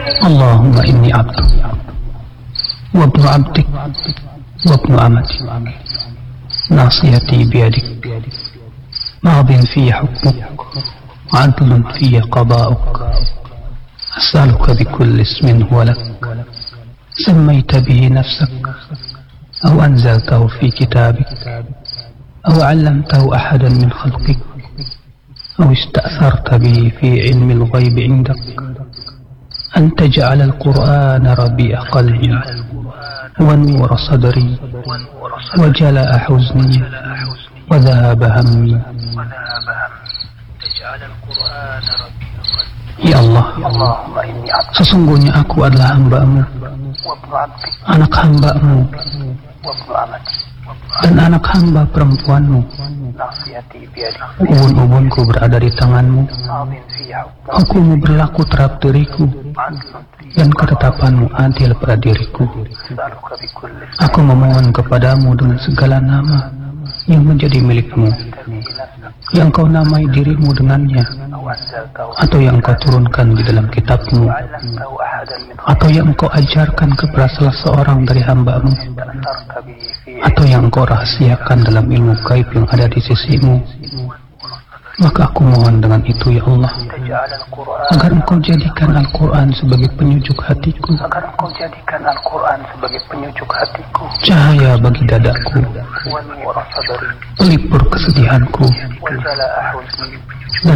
اللهم إني عبدك وابن عبدك وابن أمتك ناصيتي بيدك ماض في حكمك عدل في قضاؤك أسألك بكل اسم هو لك سميت به نفسك أو أنزلته في كتابك أو علمته أحدا من خلقك أو استأثرت به في علم الغيب عندك أن تجعل القرآن ربيع قلبي ونور صدري وجلاء حزني وذهاب همي. Ya Allah, sesungguhnya aku adalah hamba-Mu, anak hamba-Mu, dan anak hamba perempuan-Mu. Ubun-ubunku berada di tangan-Mu. Hukum-Mu berlaku terhadap diriku, dan ketetapan-Mu adil pada diriku. Aku memohon kepadamu dengan segala nama yang menjadi milik-Mu, yang Kau namai dirimu dengannya, atau yang Kau turunkan di dalam kitab-Mu, atau yang Kau ajarkan kepada salah seorang dari hamba-Mu, atau yang Kau rahasiakan dalam ilmu gaib yang ada di sisi-Mu. Maka aku mohon dengan itu, ya Allah, agar Engkau jadikan Al-Quran sebagai penyejuk hatiku, cahaya bagi dadaku, pelipur kesedihanku,